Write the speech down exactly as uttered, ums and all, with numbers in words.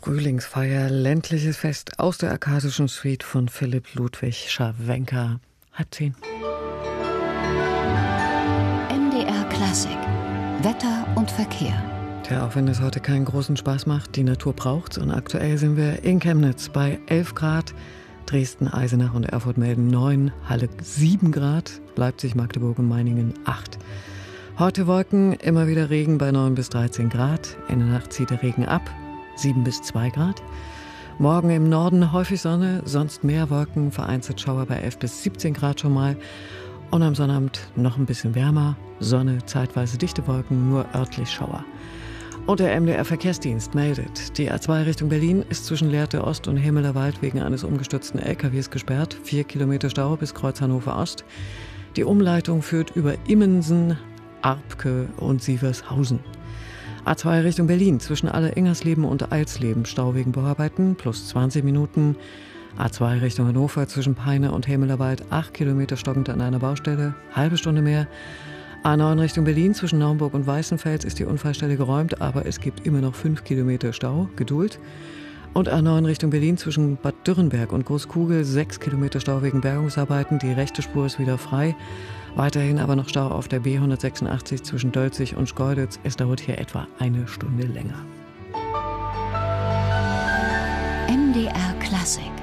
Frühlingsfeier, ländliches Fest aus der arkadischen Suite von Philipp Ludwig Scharwenka. Halb zehn. M D R Klassik. Wetter und Verkehr. Tja, auch wenn es heute keinen großen Spaß macht, die Natur braucht's. Und aktuell sind wir in Chemnitz bei elf Grad. Dresden, Eisenach und Erfurt melden neun, Halle sieben Grad, Leipzig, Magdeburg und Meiningen acht. Heute Wolken, immer wieder Regen bei neun bis dreizehn Grad. In der Nacht zieht der Regen ab, sieben bis zwei Grad. Morgen im Norden häufig Sonne, sonst mehr Wolken, vereinzelt Schauer bei elf bis siebzehn Grad schon mal. Und am Sonnabend noch ein bisschen wärmer, Sonne, zeitweise dichte Wolken, nur örtlich Schauer. Und der M D R-Verkehrsdienst meldet, die A zwei Richtung Berlin ist zwischen Lehrte Ost und Himmelerwald wegen eines umgestürzten L K Ws gesperrt. Vier Kilometer Stau bis Kreuz Hannover Ost. Die Umleitung führt über Immensen, Arpke und Sievershausen. A zwei Richtung Berlin zwischen Alle-Ingersleben und Eilsleben Stau wegen Bauarbeiten plus zwanzig Minuten. A zwei Richtung Hannover zwischen Peine und Himmelerwald acht Kilometer stockend an einer Baustelle, halbe Stunde mehr. A neun Richtung Berlin zwischen Naumburg und Weißenfels ist die Unfallstelle geräumt, aber es gibt immer noch fünf Kilometer Stau, Geduld. Und A neun Richtung Berlin zwischen Bad Dürrenberg und Großkugel sechs Kilometer Stau wegen Bergungsarbeiten, die rechte Spur ist wieder frei. Weiterhin aber noch Stau auf der B hundertsechsundachtzig zwischen Dölzig und Schkeuditz, es dauert hier etwa eine Stunde länger. M D R Klassik.